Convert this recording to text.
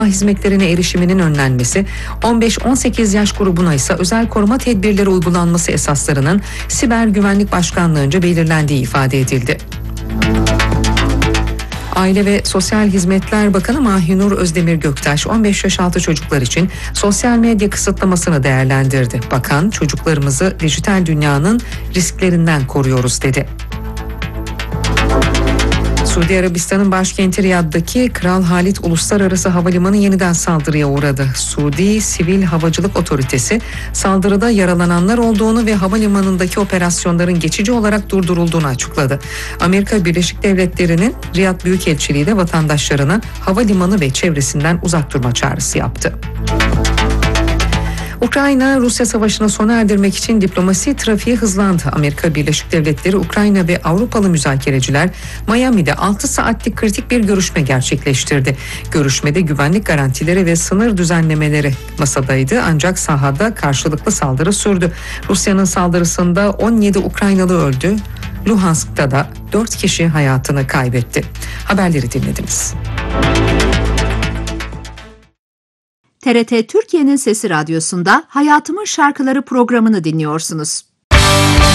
hizmetlerine erişiminin önlenmesi, 15-18 yaş grubuna ise özel koruma tedbirleri uygulanması esaslarının Siber Güvenlik Başkanlığı'nca belirlendiği ifade edildi. Aile ve Sosyal Hizmetler Bakanı Mahinur Özdemir Göktaş 15 yaş altı çocuklar için sosyal medya kısıtlamasını değerlendirdi. Bakan, çocuklarımızı dijital dünyanın risklerinden koruyoruz dedi. Suudi Arabistan'ın başkenti Riyad'daki Kral Halid Uluslararası Havalimanı yeniden saldırıya uğradı. Suudi Sivil Havacılık Otoritesi saldırıda yaralananlar olduğunu ve havalimanındaki operasyonların geçici olarak durdurulduğunu açıkladı. Amerika Birleşik Devletleri'nin Riyad Büyükelçiliği de vatandaşlarına havalimanı ve çevresinden uzak durma çağrısı yaptı. Ukrayna-Rusya savaşını sona erdirmek için diplomasi trafiği hızlandı. Amerika Birleşik Devletleri, Ukrayna ve Avrupalı müzakereciler Miami'de 6 saatlik kritik bir görüşme gerçekleştirdi. Görüşmede güvenlik garantileri ve sınır düzenlemeleri masadaydı, ancak sahada karşılıklı saldırı sürdü. Rusya'nın saldırısında 17 Ukraynalı öldü. Luhansk'ta da 4 kişi hayatını kaybetti. Haberleri dinlediniz. TRT Türkiye'nin Sesi Radyosu'nda Hayatımın Şarkıları programını dinliyorsunuz.